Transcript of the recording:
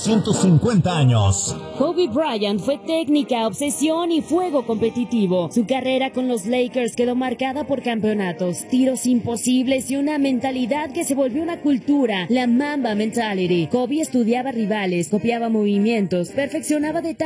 150 años. Kobe Bryant fue técnica, obsesión y fuego competitivo. Su carrera con los Lakers quedó marcada por campeonatos, tiros imposibles y una mentalidad que se volvió una cultura, la Mamba Mentality. Kobe estudiaba rivales, copiaba movimientos, perfeccionaba detalles